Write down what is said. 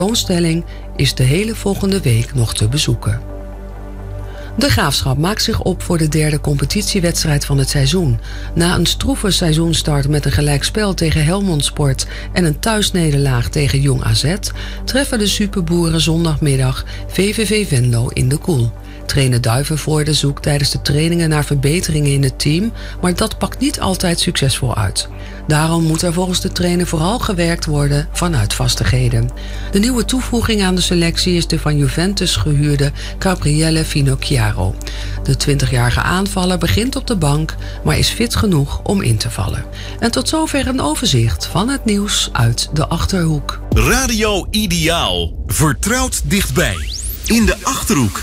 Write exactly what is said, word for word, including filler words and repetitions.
tentoonstelling is de hele volgende week nog te bezoeken. De Graafschap maakt zich op voor de derde competitiewedstrijd van het seizoen. Na een stroeve seizoenstart met een gelijkspel tegen Helmond Sport en een thuisnederlaag tegen Jong A Z... treffen de superboeren zondagmiddag V V V Venlo in de Koel. Trainer Duivenvoorde zoekt tijdens de trainingen naar verbeteringen in het team, maar dat pakt niet altijd succesvol uit. Daarom moet er volgens de trainer vooral gewerkt worden vanuit vastigheden. De nieuwe toevoeging aan de selectie is de van Juventus gehuurde Gabriele Finocchiaro. De twintigjarige aanvaller begint op de bank, maar is fit genoeg om in te vallen. En tot zover een overzicht van het nieuws uit de Achterhoek. Radio Ideaal. Vertrouwd dichtbij. In de Achterhoek.